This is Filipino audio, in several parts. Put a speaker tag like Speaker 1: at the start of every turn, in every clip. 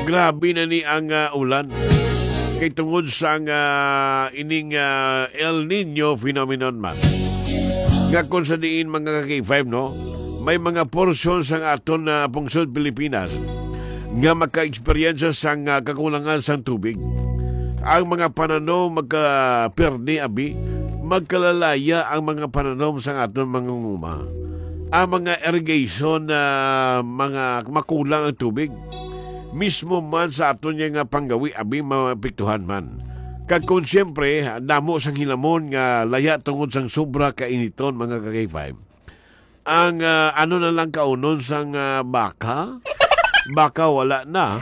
Speaker 1: Grabe na ni ang ulan. Kay tungod sa ining El Nino phenomenon man. Nga kung sa diin mga K5, no? May mga porsyon sa aton na pungsod Pilipinas nga maka-experience sa kakulangan sa tubig. Ang mga pananom magka-perdi abi, magkalalaya ang mga pananom sa aton mangunguma. Ang mga irrigation na mga makulang ang tubig. Mismo man sa aton nga panggawi abi mapiktuhan man. Kag kung siyempre, damo sang hilamon nga laya tungod sang sobra kainiton mga ka-K5. Ang ano na lang kaunon sang baka? Baka wala na.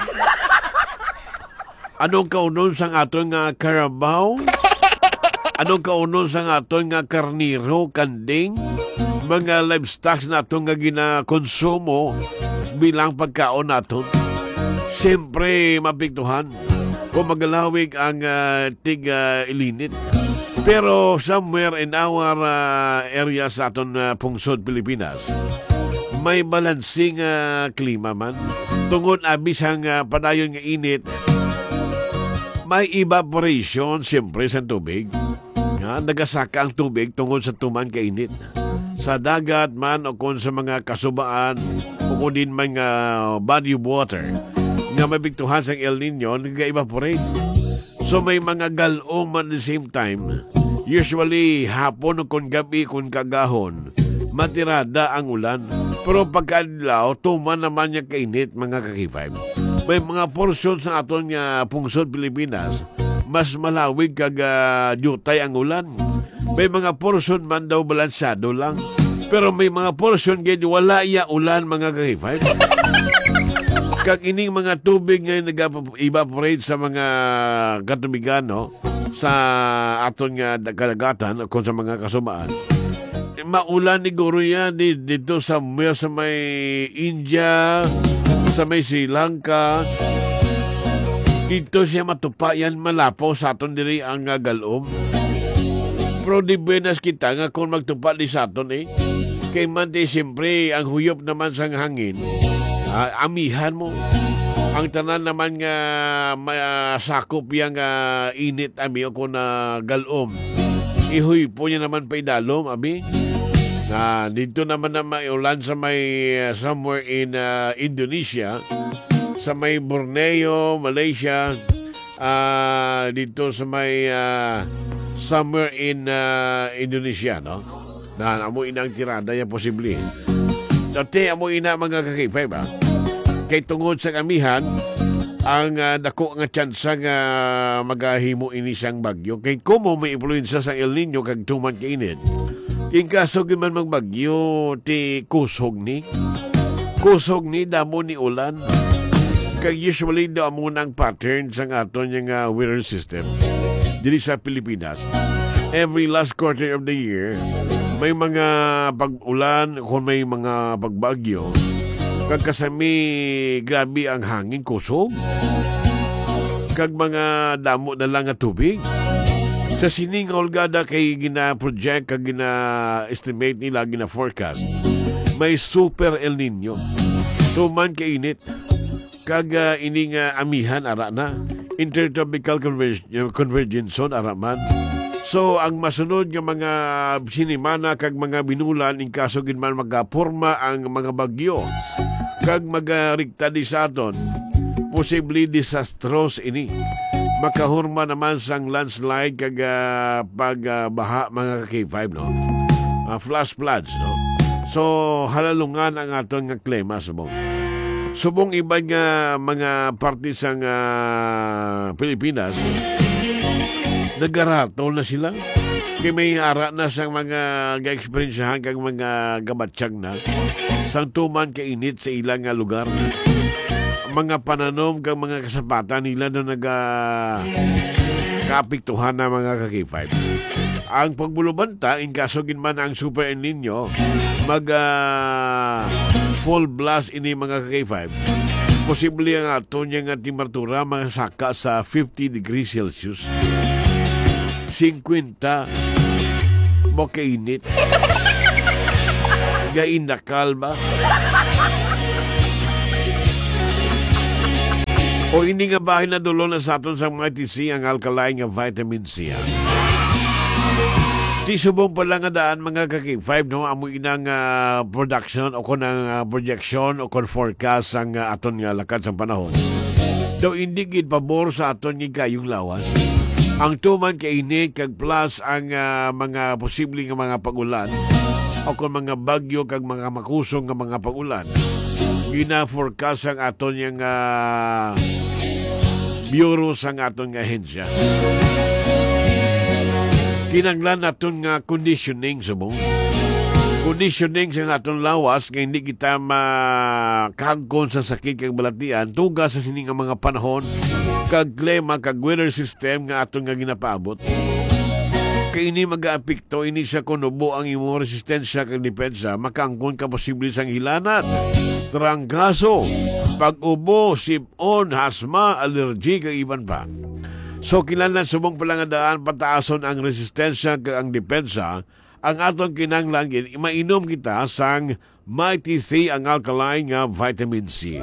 Speaker 1: Anong kaunon sang aton nga Carabao? Anong kaunon sang aton nga karniro, kanding? Mga livestock na aton nga ginakonsumo bilang pagkaon naton. Siyempre, mapiktuhan kung magalawig ang ilinit. Pero somewhere in our area sa aton pungsod Pilipinas, may balansing klima man. Tungod abis ang padayon nga init, may evaporation siyempre sa tubig. Nagasaka ang tubig tungod sa tuman kainit. Sa dagat man o kung sa mga kasubaan o kung din mga body of water nga mabiktuhan sa El Nino, nag-evaporate. So may mga galong man at the same time. Usually hapon o kung gabi kung kagahon, matirada ang ulan. Pero pagkadlaw, tuman naman niya kainit mga ka-K5. May mga porsyon sa aton nga pungsod Pilipinas, mas malawig kag jutay ang ulan. May mga porsyon man daw balansado lang. Pero may mga porsyon gaya wala iya ulan mga ka-K5. Kag ining mga tubig ngayon nag-evaporate sa mga katubigan, no? Sa aton nga kadagatan o kung sa mga kasumaan. Maulan ni Guru yan dito sa may India, sa may Sri Lanka. Dito siya matupa yan malapo sa aton diri ang galom. Pero di buenas kita nga kung magtupa di sa aton Kay man di siyempre ang huyop naman sa hangin. Amihan mo. Ang tanan naman nga sakop yang init ami o kung galom. Ihuy po niya naman pa idalom abi. Dito naman na maulan sa may somewhere in Indonesia, sa may Borneo, Malaysia, dito sa may somewhere in Indonesia, no? Na amo inang tirada ya posible. Dati amo ina mga ka-K5 kay tungod sa kamihan ang dako nga tsansa nga magahimo ini siyang bagyo. Kay kumo may influensya sa El Nino kag tuman kainit. King kaso man magbagyo ti kusog ni damo ni ulan. Kag usually damo nang pattern sa aton nga weather system diri sa Pilipinas. Every last quarter of the year may mga pag-ulan kung may mga pagbagyo. Kag kasami grabe ang hangin kusog. Kag mga damo na lang nga tubig. Sa sining olgada kay gina-project kag gina-estimate nila, gina-forecast, may super El Nino. Tuman kainit. Kag ining amihan ara na. Intertropical convergence ara man. So, ang masunod nga mga sinimana kag mga binulan in kaso ginman magaporma ang mga bagyo kag magarikta di sa aton, posibleng disastros ini. Makahurma naman sang landslide kag pagbaha mga K5, no? Flash floods, no? So, halalungan ang aton nga klima subong. Subong iba nga mga parte sang Pilipinas, nagaratol na sila. Kaya may ara na sang mga ga-experiencehan kag mga gabatsyag na sang tuman kainit sa ilang lugar. Mga pananom kag mga kasapatan nila na kapiktuhan na mga ka-K5. Ang pagbulubanta, in kaso ginman ang Super El Nino, full blast ini mga ka-K5. Posible ang ato niya nga temperatura mga saka sa 50 degrees Celsius. 50 mo kainit. Gain na kalba. O hindi nga bahay na dulo na sa aton sa mga TC ang alkaline nga vitamin C. Di subong pala nga daan mga kakig-5 no amo inang production o kon ang projection o kon forecast ang aton nga lakad sa panahon. Daw hindi gid pabor sa aton nga kayong lawas. Ang tuman kay init kag plus ang mga posibleng mga pagulan o kon mga bagyo kag mga makusong nga mga pagulan. Gina-forecast ang aton yang Bureau sang aton nga ahensya. Kinanglan naton nga conditioning subong. Conditioning sa aton lawas nga hindi kita makagkon sa sakit kag balatian tuga sa sining nga mga panahon kag klima kag weather system nga aton nga ginapaabot. Kay ini mag-aapekto ini siya kunubo ang imong resistensya kag depensa makangkon ka posible sang hilanat, trangkaso, pag-ubo, sipon, hasma, allergy kag iban pa. So kinahanglan subong pala nga daan pataason ang resistensya kag ang depensa. Ang aton kinahanglan gid mainom kita sang Mighty C ang alkaline nga vitamin C.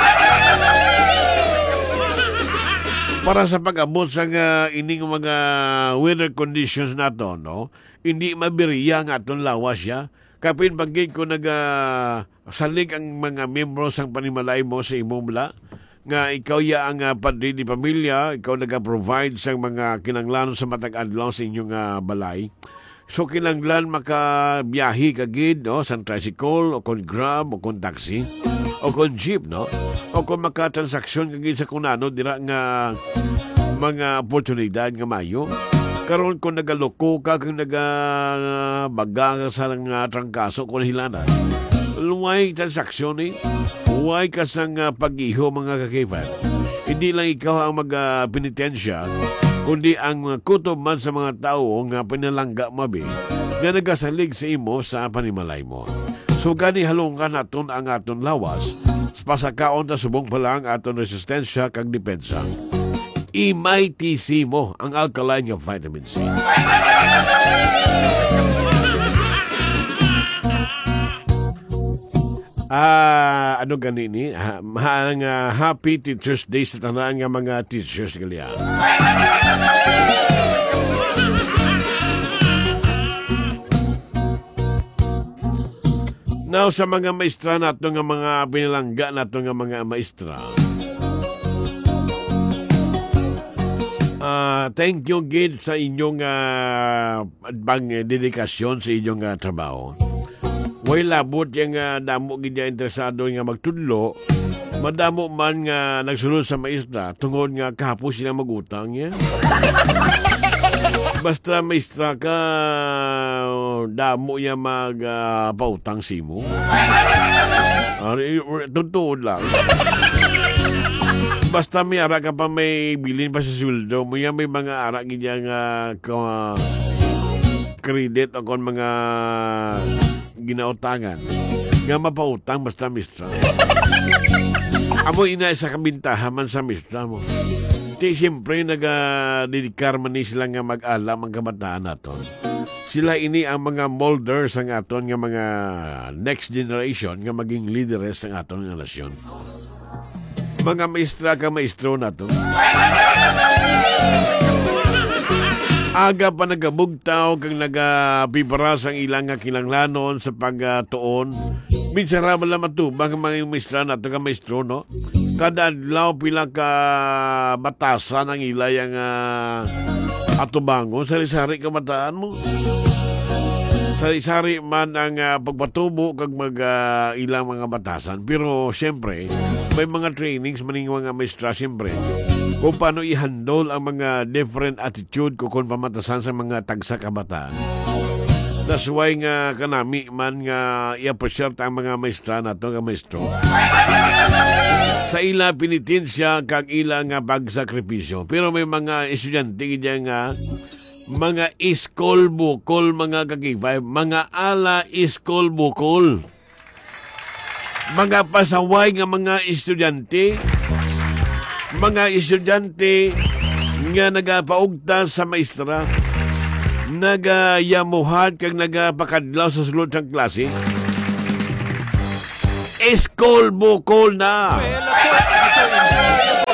Speaker 1: Para sa pag-abot sa ining mga weather conditions nato, no? Hindi mabiriya nga aton lawas ya. Kapin pagkik ko salig ang mga membro sang panimalay mo sa imong bala nga ikaw ya ang padri di pamilya, ikaw naga-provide sa mga kinanglan sa matag adlaw sa inyong balay. So kinanglan makabiyahe kagid no sa tricycle o kon grab o kon taxi o kon jeep no o kon makatransaksyon kagid sa kunano dira nga mga oportunidad nga mayo. Karon kung nagaloko ka kung nagabaga sa nga trangkaso kung hilanan, lumay transaksyon huwag ka sang pag-iho mga kakipan. Hindi lang ikaw ang mag-penitensya, kundi ang kutob man sa mga tao nga pinalangga mabi nga nagasalig sa imo sa panimalay mo. So gani halongkan naton ang aton lawas, pasakaon ta subong pa lang aton resistensya kag depensa. I-Mighty C mo ang alkaline nga vitamin C. Ano ganini? Happy Teachers Day sa tanan nga mga teachers gali. Now sa mga maestra nato nga mga binalangga nato nga mga maestra. Thank you gid sa inyong bang dedikasyon sa inyong trabaho. Way labot yung damo gid interesado nga magtudlo, madamo man nga nagsulod sa maestra tungod nga kahapon sila magutang ya. Basta maestra ka, damo ya pautang simo. Totoo lang. Basta may ara ka pa may bilin pa sa sweldo mo yan, may mga ara ganyan credit o kon mga ginautangan nga mapautang basta mistra. Amo ina sa kabintahan man sa mistra mo. Di siyempre nagadedikar man ni sila nga mag-alam ang kabataan naton. Sila ini ang mga molders ang aton nga mga next generation nga maging leaders ng aton nga nasyon. Mga maestra ka maestro na to. Aga pa nagabugtaw kang nagapiparas ang ilang kinanglanon sa pagtuon. Minsan raman lang matubang ang mga maestra na to ka maestro, no? Kada adlaw pila ka batasan ang ilayang atubangon. Sari-sari kamataan mo. Sari-sari man ang pagpatubo kag ilang mga batasan. Pero siyempre, may mga trainings maning mga maestra siyempre kung paano i-handle ang mga different attitude kung pamatasan sa mga tagsa kabataan. That's why nga kanami man nga i-appreciate ang mga maestra na ito, nga maestro. Sa ila pinitensya kag ila nga pagsakripisyo. Pero may mga estudyante nga mga iskol bukol mga kakipay, mga ala iskol bukol. Mga pasaway nga mga estudyante nga nagapaugta sa maestra, nagayamuhan kag nagapakadlaw sa sulod ng klase. Iskol bukol na.